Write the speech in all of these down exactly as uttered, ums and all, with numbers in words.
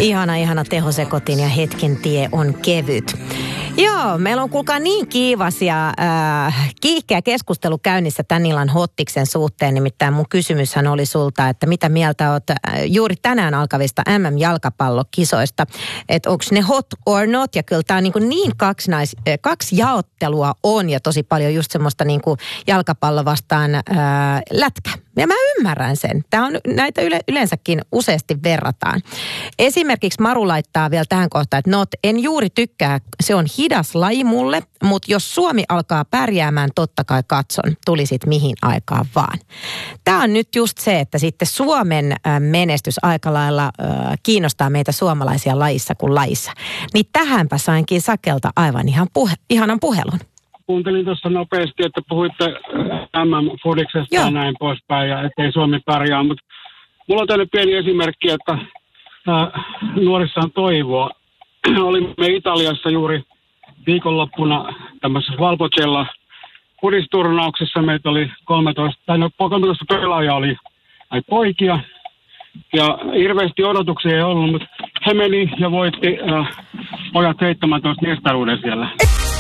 Ihana, ihana tehosekotin ja hetken tie on kevyt. Joo, meillä on kuulkaa niin kiivas ja äh, kiihkeä keskustelu käynnissä tän illan hottiksen suhteen. Nimittäin mun kysymyshän oli sulta, että mitä mieltä oot äh, juuri tänään alkavista M M-jalkapallokisoista. Että onko ne hot or not? Ja kyllä tää on niin, niin kaksi, nais, äh, kaksi jaottelua on ja tosi paljon just semmoista niin kuin jalkapallo vastaan äh, lätkä. Ja mä ymmärrän sen. Tämä on, näitä yle, yleensäkin useasti verrataan. Esimerkiksi Maru laittaa vielä tähän kohtaan, että not, en juuri tykkää, se on hidas laji mulle, mutta jos Suomi alkaa pärjäämään, totta kai katson, tulisit mihin aikaan vaan. Tämä on nyt just se, että sitten Suomen menestys aika lailla äh, kiinnostaa meitä suomalaisia lajissa kuin lajissa. Niin tähänpä sainkin Sakelta aivan ihan puhe, ihanan puhelun. Kuuntelin tuossa nopeasti, että puhuitte M M-fudiksesta ja näin poispäin, ja ettei Suomi pärjää, mutta mulla on tämmöinen pieni esimerkki, että äh, nuorissa on toivoa. Olimme Italiassa juuri viikonloppuna tämmöisessä Valpocella fudisturnauksessa. Meitä oli kolmetoista, tai no kolmetoista pelaajaa oli ai poikia, ja hirveästi odotuksia ei ollut, mutta he meni ja voitti äh, pojat seitsemäntoista mestaruuden siellä.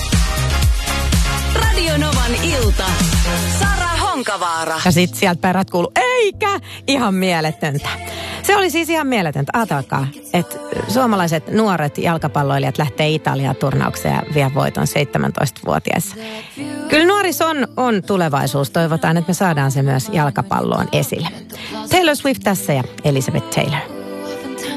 Radio Novan ilta. Sara Honkavaara. Ja sit sieltä perät kuuluu, eikä, ihan mieletöntä. Se oli siis ihan mieletöntä. Ajatelkaa, että suomalaiset nuoret jalkapalloilijat lähtee Italiaan turnaukseen ja vie voiton seitsemäntoistavuotiaissa. Kyllä nuoris on, on tulevaisuus. Toivotaan, että me saadaan se myös jalkapalloon esille. Taylor Swift tässä ja Elizabeth Taylor.